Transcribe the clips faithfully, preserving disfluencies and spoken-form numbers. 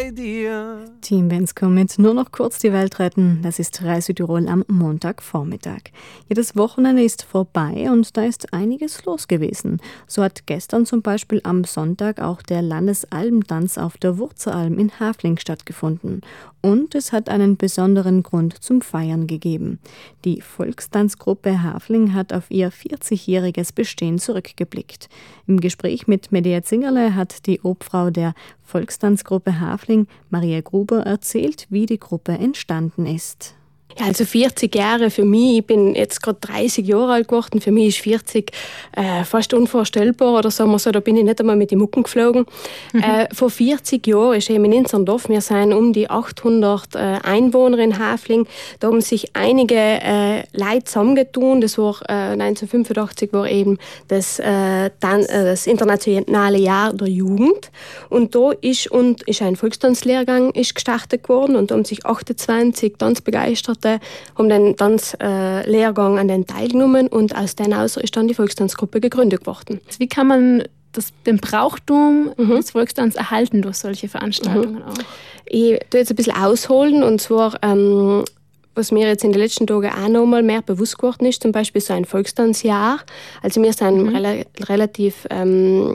bei dir. Team Bensko mit Nur noch kurz die Welt retten. Das ist Reise Südtirol am Montagvormittag. Ja, das Wochenende ist vorbei und da ist einiges los gewesen. So hat gestern zum Beispiel am Sonntag auch der Landesalmtanz auf der Wurzelalm in Hafling stattgefunden. Und es hat einen besonderen Grund zum Feiern gegeben. Die Volkstanzgruppe Hafling hat auf ihr vierzigjähriges Bestehen zurückgeblickt. Im Gespräch mit Medea Zingerle hat die Obfrau der Volkstanzgruppe Hafling, Maria Gruber, erzählt, wie die Gruppe entstanden ist. Ja, also vierzig Jahre für mich, ich bin jetzt gerade dreißig Jahre alt geworden, für mich ist vierzig äh, fast unvorstellbar oder sagen wir so, da bin ich nicht einmal mit den Mucken geflogen. Mhm. Äh, vor vierzig Jahren ist eben in unserem Dorf, wir sind um die achthundert äh, Einwohner in Hafling, da haben sich einige äh, Leute zusammengetan, das war äh, neunzehnhundertfünfundachtzig war eben das, äh, dann, äh, das internationale Jahr der Jugend und da ist, und, ist ein Volkstanzlehrgang ist gestartet worden und da haben sich achtundzwanzig Tanzbegeisterte haben den Tanzlehrgang an den teilgenommen und aus den aus ist dann die Volkstanzgruppe gegründet worden. Wie kann man das, den Brauchtum mhm. des Volkstanz erhalten durch solche Veranstaltungen mhm. auch? Ich tue jetzt ein bisschen ausholen und zwar ähm, was mir jetzt in den letzten Tagen auch noch mal mehr bewusst geworden ist, zum Beispiel so ein Volkstanzjahr. Also wir sind mhm. rela- relativ ähm,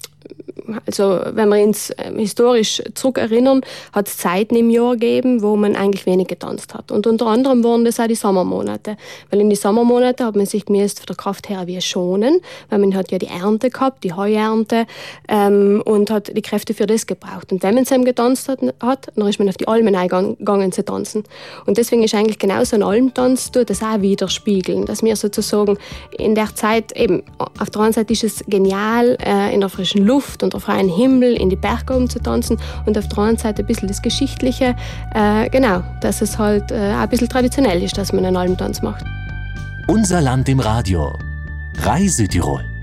Also wenn wir uns historisch zurückerinnern, hat es Zeiten im Jahr gegeben, wo man eigentlich wenig getanzt hat. Und unter anderem waren das auch die Sommermonate. Weil in die Sommermonate hat man sich gemäß von der Kraft her wie schonen, weil man hat ja die Ernte gehabt, die Heuernte, ähm, und hat die Kräfte für das gebraucht. Und wenn man zusammen getanzt hat, hat, dann ist man auf die Almen eingegangen zu tanzen. Und deswegen ist eigentlich genauso ein Almtanz, tut das auch widerspiegeln, dass wir sozusagen in der Zeit eben, auf der einen Seite ist es genial, äh, in der frischen Luft und freien Himmel in die Berge oben zu tanzen und auf der anderen Seite ein bisschen das Geschichtliche, äh, genau, dass es halt äh, auch ein bisschen traditionell ist, dass man einen Almtanz macht. Unser Land im Radio. Reise Südtirol.